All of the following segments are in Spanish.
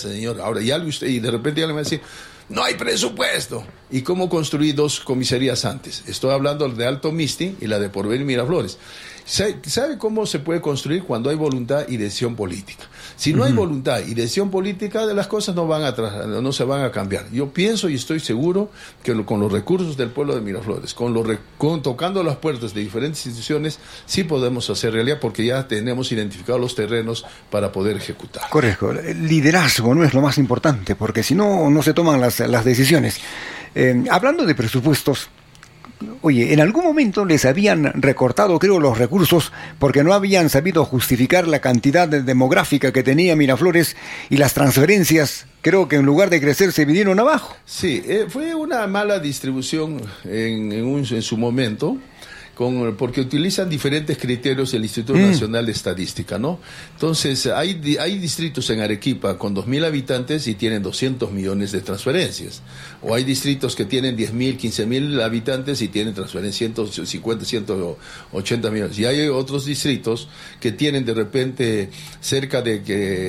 señor. Ahora ya usted, y de repente ya le va a decir, no hay presupuesto. ¿Y cómo construí 2 comisarías antes? Estoy hablando de Alto Misti y la de Porvenir Miraflores. ¿Sabe cómo se puede construir? Cuando hay voluntad y decisión política. Si no hay voluntad y decisión política, las cosas no se van a cambiar. Yo pienso y estoy seguro que con los recursos del pueblo de Miraflores, tocando las puertas de diferentes instituciones, sí podemos hacer realidad, porque ya tenemos identificados los terrenos para poder ejecutar. Correcto. El liderazgo no es lo más importante, porque si no, no se toman las decisiones. Hablando de presupuestos, oye, en algún momento les habían recortado, creo, los recursos porque no habían sabido justificar la cantidad demográfica que tenía Miraflores, y las transferencias, creo que en lugar de crecer, se vinieron abajo. Sí, fue una mala distribución en su momento. Porque utilizan diferentes criterios el Instituto Nacional de Estadística, ¿no? Entonces, hay distritos en Arequipa con 2.000 habitantes y tienen 200 millones de transferencias. O hay distritos que tienen 10.000, 15.000 habitantes y tienen transferencias 150, 180 millones. Y hay otros distritos que tienen de repente cerca de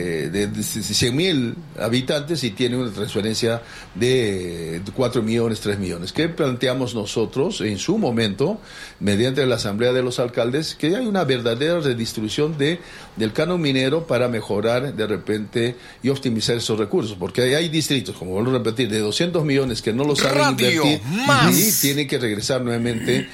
100.000 habitantes y tienen una transferencia de 4 millones, 3 millones. ¿Qué planteamos nosotros en su momento, mediante la Asamblea de los Alcaldes? Que hay una verdadera redistribución del canon minero para mejorar de repente y optimizar esos recursos, porque hay distritos, como vuelvo a repetir, de 200 millones que no lo saben invertir y tienen que regresar nuevamente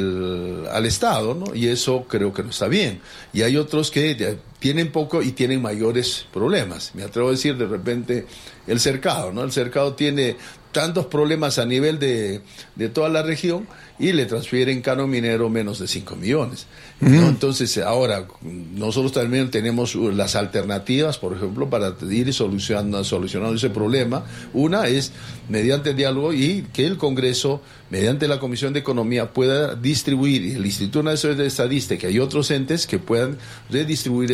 al Estado, ¿no? Y eso creo que no está bien. Y hay otros que tienen poco y tienen mayores problemas. Me atrevo a decir de repente el Cercado, ¿no? El Cercado tiene tantos problemas a nivel de toda la región y le transfieren canon minero menos de 5 millones. ¿No? Entonces, ahora, nosotros también tenemos las alternativas, por ejemplo, para ir solucionando ese problema. Una es mediante diálogo y que el Congreso, mediante la Comisión de Economía, pueda distribuir, y el Instituto Nacional de Estadística y otros entes que puedan redistribuir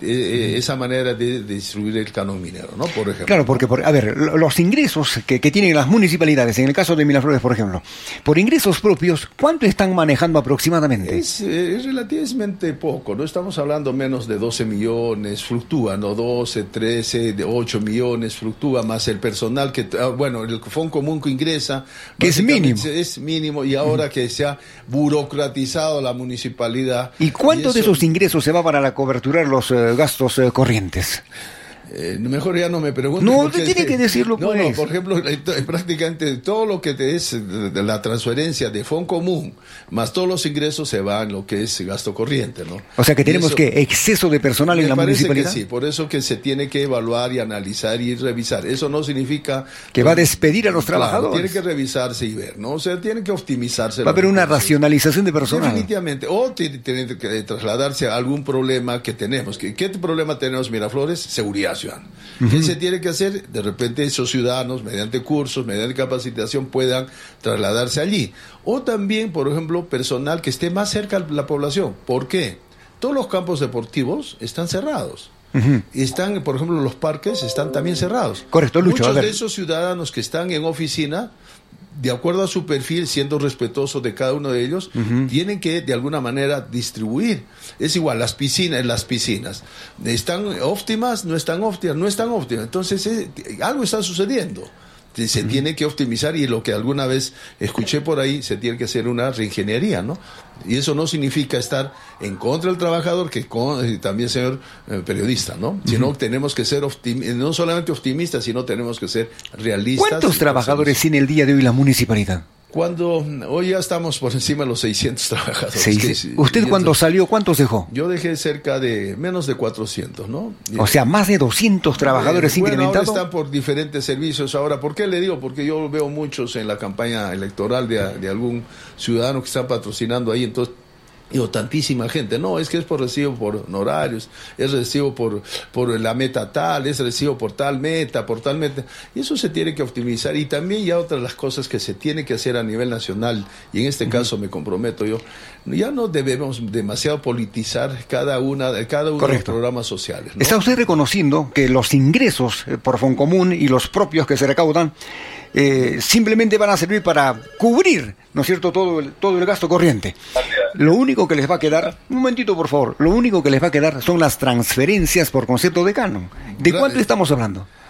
esa manera de distribuir el canon minero, ¿no? Por ejemplo. Claro, porque, a ver, los ingresos que tienen las municipalidades, en el caso de Miraflores, por ejemplo, por ingresos propios, ¿cuánto están manejando aproximadamente? Es relativamente poco, no estamos hablando menos de 12 millones, fluctúa, ¿no? 12, 13, 8 millones, fluctúa, más el personal que, bueno, el fondo común que ingresa, que es mínimo. Es mínimo, y ahora que se ha burocratizado la municipalidad. ¿Y cuánto de esos ingresos se va para la cobertura de los gastos corrientes? Mejor ya no me preguntes. No, te tiene que decirlo, pues. No, por ejemplo, prácticamente todo lo que es de la transferencia de fondo común, más todos los ingresos se van en lo que es gasto corriente, ¿no? O sea que tenemos exceso de personal en la municipalidad. Que sí, por eso que se tiene que evaluar y analizar y revisar. Eso no significa que va a despedir a los trabajadores. Tiene que revisarse y ver, ¿no? O sea, tiene que optimizarse. Va a haber una racionalización de personal. Definitivamente. O tiene que trasladarse a algún problema que tenemos. ¿Qué problema tenemos, Miraflores? Seguridad. ¿Qué se tiene que hacer? De repente esos ciudadanos, mediante cursos, mediante capacitación, puedan trasladarse allí. O también, por ejemplo, personal que esté más cerca de la población. ¿Por qué? Todos los campos deportivos están cerrados. Están, por ejemplo, los parques están también cerrados. Correcto, Lucho. Muchos de esos ciudadanos que están en oficina, de acuerdo a su perfil, siendo respetuoso de cada uno de ellos, tienen que de alguna manera distribuir. Es igual, las piscinas. ¿Están óptimas? ¿No están óptimas? No están óptimas. Entonces, algo está sucediendo. Se tiene que optimizar, y lo que alguna vez escuché por ahí, se tiene que hacer una reingeniería, ¿no? Y eso no significa estar en contra del trabajador, que también señor periodista, ¿no? Sino tenemos que ser no solamente optimistas, sino tenemos que ser realistas. ¿Cuántos trabajadores tiene el día de hoy la municipalidad? Hoy ya estamos por encima de los 600 trabajadores. ¿Usted cuando salió, cuántos dejó? Yo dejé cerca de menos de 400, ¿no? O sea, más de 200 trabajadores incrementados. Ahora están por diferentes servicios. Ahora, ¿por qué le digo? Porque yo veo muchos en la campaña electoral de algún ciudadano que está patrocinando ahí, entonces digo, tantísima gente. No, es que es por recibo por honorarios, es recibo por la meta tal, es recibo por tal meta. Y eso se tiene que optimizar. Y también ya otras las cosas que se tiene que hacer a nivel nacional, y en este caso me comprometo yo, ya no debemos demasiado politizar cada uno de los programas sociales, ¿no? ¿Está usted reconociendo que los ingresos por Foncomún y los propios que se recaudan simplemente van a servir para cubrir, ¿no es cierto?, todo el gasto corriente? Lo único que les va a quedar, un momentito por favor, lo único que les va a quedar son las transferencias por concepto de canon. ¿De cuánto estamos hablando?